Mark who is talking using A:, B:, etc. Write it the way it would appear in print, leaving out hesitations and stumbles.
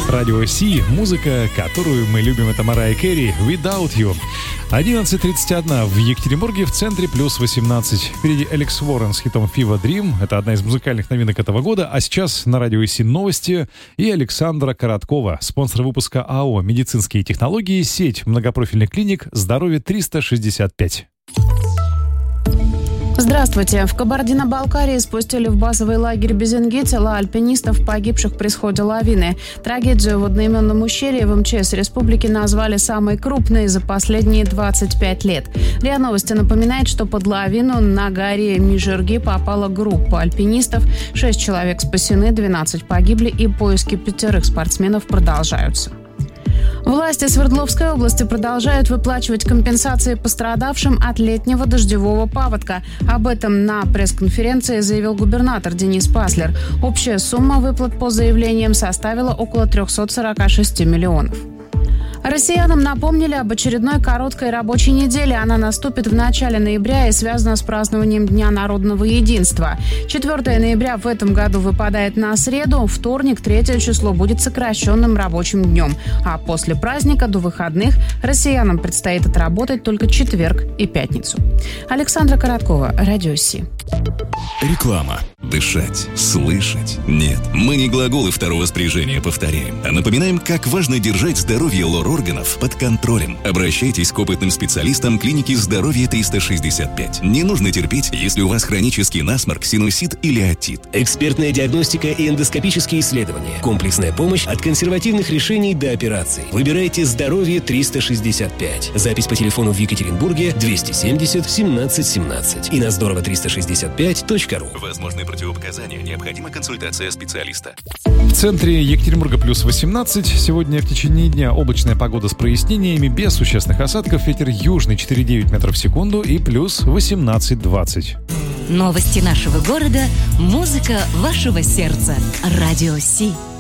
A: Радио Си, музыка, которую мы любим, это Марайя Кэрри, Without You. 11:31 в Екатеринбурге, в центре плюс 18. Впереди Алекс Уоррен с хитом Fever Dream. Это одна из музыкальных новинок этого года. А сейчас на Радио Си новости и Александра Короткова, спонсор выпуска АО «Медицинские технологии», сеть многопрофильных клиник «Здоровье 365».
B: Здравствуйте. В Кабардино-Балкарии спустили в базовый лагерь Безенги тела альпинистов, погибших при сходе лавины. Трагедию в одноименном ущелье в МЧС республики назвали самой крупной за последние 25 лет. РИА Новости напоминает, что под лавину на горе Мижерги попала группа альпинистов. 6 человек спасены, 12 погибли, и поиски 5 спортсменов продолжаются. Власти Свердловской области продолжают выплачивать компенсации пострадавшим от летнего дождевого паводка. Об этом на пресс-конференции заявил губернатор Денис Паслер. Общая сумма выплат по заявлениям составила около 346 миллионов. Россиянам напомнили об очередной короткой рабочей неделе. Она наступит в начале ноября и связана с празднованием Дня народного единства. 4 ноября в этом году выпадает на среду, вторник, 3 число, будет сокращенным рабочим днем. А после праздника до выходных россиянам предстоит отработать только четверг и пятницу. Александра Короткова, Радио Си.
C: Реклама. Дышать, слышать. Нет, мы не глаголы второго спряжения повторяем, а напоминаем, как важно держать здоровье лор-органов под контролем. Обращайтесь к опытным специалистам клиники «Здоровье 365». Не нужно терпеть, если у вас хронический насморк, синусит или отит.
D: Экспертная диагностика и эндоскопические исследования. Комплексная помощь от консервативных решений до операций. Выбирайте «Здоровье 365». Запись по телефону в Екатеринбурге 270 17 17 и на здорово365.ру.
C: Возможны противопоказания, необходима консультация специалиста.
A: В центре Екатеринбурга плюс 18. Сегодня в течение дня облачная погода с прояснениями, без существенных осадков. Ветер южный 4,9 метров в секунду и плюс 18-20.
E: Новости нашего города, музыка вашего сердца. Радио Си.